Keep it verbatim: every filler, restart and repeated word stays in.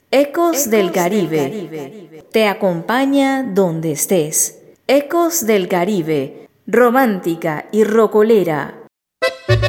Ecos del Caribe, te acompaña donde estés. Ecos del Caribe, romántica y rocolera,